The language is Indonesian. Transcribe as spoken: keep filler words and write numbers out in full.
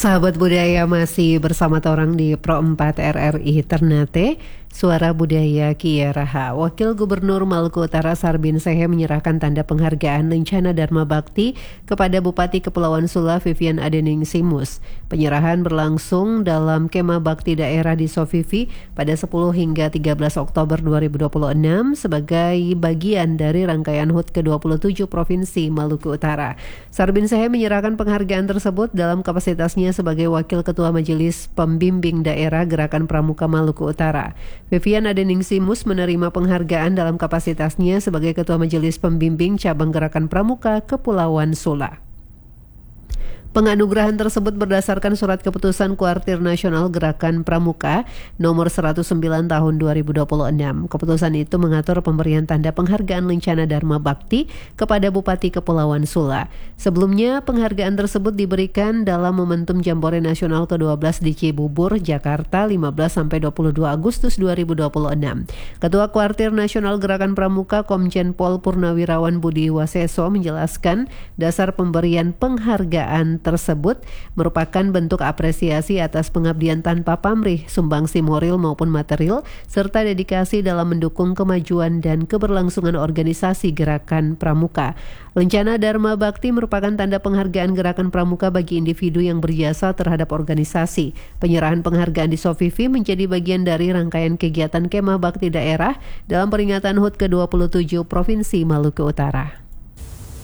Sahabat budaya masih bersama orang di Pro empat R R I Ternate, Suara Budaya Kiaraha. Wakil Gubernur Maluku Utara Sarbin Sehe menyerahkan tanda penghargaan Lencana Dharma Bakti kepada Bupati Kepulauan Sula Vivian Adening Simus. Penyerahan berlangsung dalam Kemah Bakti Daerah di Sofifi pada sepuluh hingga tiga belas Oktober dua ribu dua puluh enam sebagai bagian dari rangkaian H U T ke dua puluh tujuh Provinsi Maluku Utara. Sarbin Sehe menyerahkan penghargaan tersebut dalam kapasitasnya sebagai Wakil Ketua Majelis Pembimbing Daerah Gerakan Pramuka Maluku Utara. Vivian Adening Simus menerima penghargaan dalam kapasitasnya sebagai Ketua Majelis Pembimbing Cabang Gerakan Pramuka Kepulauan Sula. Penganugerahan tersebut berdasarkan surat keputusan Kuartir Nasional Gerakan Pramuka nomor seratus sembilan tahun dua ribu dua puluh enam. Keputusan itu mengatur pemberian tanda penghargaan Lencana Dharma Bakti kepada Bupati Kepulauan Sula. Sebelumnya penghargaan tersebut diberikan dalam momentum Jambore Nasional ke dua belas di Cibubur, Jakarta lima belas sampai dua puluh dua Agustus dua ribu dua puluh enam. Ketua Kuartir Nasional Gerakan Pramuka Komjen Pol Purnawirawan Budi Waseso menjelaskan dasar pemberian penghargaan tersebut merupakan bentuk apresiasi atas pengabdian tanpa pamrih, sumbangsi moral maupun material, serta dedikasi dalam mendukung kemajuan dan keberlangsungan organisasi Gerakan Pramuka. Lencana Dharma Bakti merupakan tanda penghargaan Gerakan Pramuka bagi individu yang berjasa terhadap organisasi. Penyerahan penghargaan di Sofifi menjadi bagian dari rangkaian kegiatan Kemah Bakti Daerah dalam peringatan H U T ke dua puluh tujuh Provinsi Maluku Utara.